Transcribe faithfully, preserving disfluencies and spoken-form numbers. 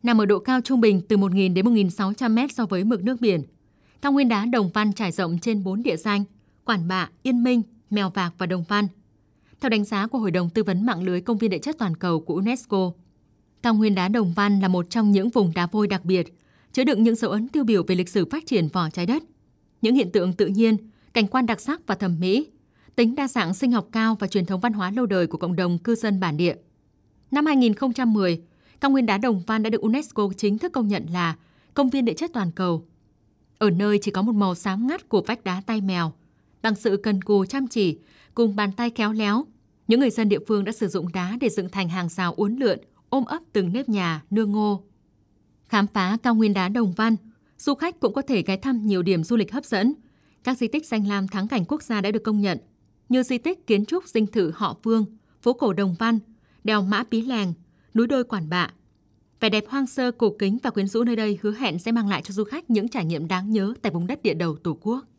nằm ở độ cao trung bình từ một nghìn đến một nghìn sáu trăm mét so với mực nước biển. Cao nguyên đá Đồng Văn trải rộng trên bốn địa danh: Quản Bạ, Yên Minh, Mèo Vạc và Đồng Văn. Theo đánh giá của Hội đồng Tư vấn Mạng lưới Công viên Địa chất Toàn cầu của UNESCO, cao nguyên đá Đồng Văn là một trong những vùng đá vôi đặc biệt, chứa đựng những dấu ấn tiêu biểu về lịch sử phát triển vỏ trái đất, những hiện tượng tự nhiên, cảnh quan đặc sắc và thẩm mỹ, tính đa dạng sinh học cao và truyền thống văn hóa lâu đời của cộng đồng cư dân bản địa. Năm hai nghìn không trăm mười, cao nguyên đá Đồng Văn đã được UNESCO chính thức công nhận là Công viên Địa chất Toàn cầu. Ở nơi chỉ có một màu xám ngắt của vách đá tay mèo, bằng sự cần cù chăm chỉ cùng bàn tay khéo léo, những người dân địa phương đã sử dụng đá để dựng thành hàng rào uốn lượn, ôm ấp từng nếp nhà, nương ngô. Khám phá cao nguyên đá Đồng Văn, du khách cũng có thể ghé thăm nhiều điểm du lịch hấp dẫn. Các di tích danh lam thắng cảnh quốc gia đã được công nhận, như di tích kiến trúc dinh thự Họ Vương, phố cổ Đồng Văn, đèo Mã Pí Lèng, núi đôi Quản Bạ. Vẻ đẹp hoang sơ, cổ kính và quyến rũ nơi đây hứa hẹn sẽ mang lại cho du khách những trải nghiệm đáng nhớ tại vùng đất địa đầu Tổ quốc.